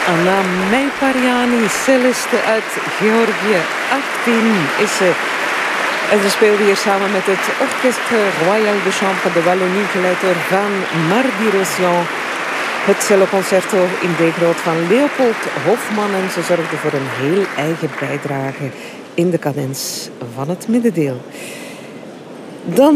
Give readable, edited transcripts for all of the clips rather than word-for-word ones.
Anna Meipariani, celliste uit Georgië. 18 is ze. En ze speelde hier samen met het Orchestre Royal de Chambre de Wallonie, geleid door Van Mardi-Rossian. Het celloconcerto in D-groot van Leopold Hofman. En ze zorgde voor een heel eigen bijdrage in de cadens van het middendeel. Dan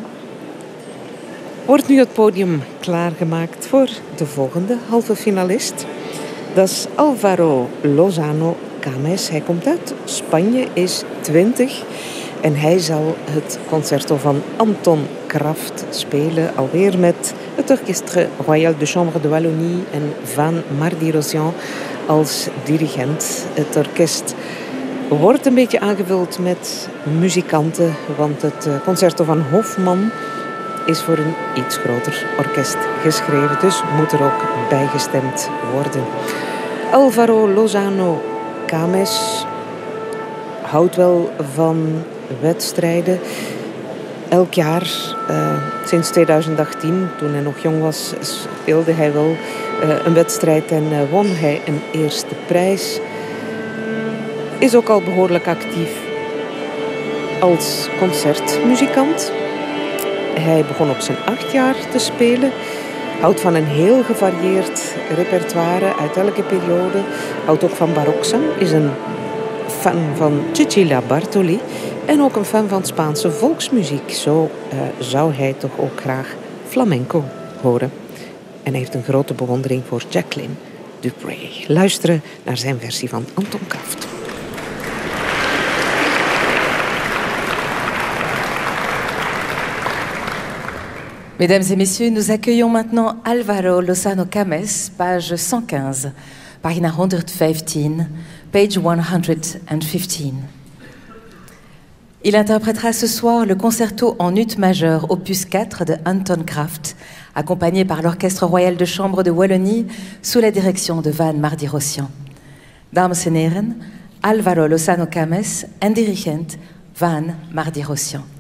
wordt nu het podium klaargemaakt voor de volgende halve finalist. Dat is Álvaro Lozano Cames. Hij komt uit Spanje, is 20. En hij zal het concerto van Anton Kraft spelen. Alweer met het Orchestre Royal de Chambre de Wallonie en Van Mardi-Rossian als dirigent. Het orkest wordt een beetje aangevuld met muzikanten. Want het concerto van Hofman is voor een iets groter orkest geschreven. Dus moet er ook bijgestemd worden. Álvaro Lozano Cames houdt wel van wedstrijden. Elk jaar, sinds 2018, toen hij nog jong was, speelde hij wel een wedstrijd en won hij een eerste prijs. Is ook al behoorlijk actief als concertmuzikant. Hij begon op zijn 8 jaar te spelen. Houdt van een heel gevarieerd repertoire uit elke periode. Houdt ook van barokzang. Is een fan van Cecilia Bartoli. En ook een fan van Spaanse volksmuziek. Zo zou hij toch ook graag flamenco horen. En hij heeft een grote bewondering voor Jacqueline du Pré. Luisteren naar zijn versie van Anton Kraft. Mesdames et messieurs, nous accueillons maintenant Álvaro Lozano Cames, page 115, pagina 115, page 115. Il interprétera ce soir le concerto en ut majeur, opus 4 de Anton Kraft, accompagné par l'Orchestre Royal de Chambre de Wallonie sous la direction de Van Mardi-Rossian. Dames en heren, Álvaro Lozano Cames en dirigent Van Mardi-Rossian.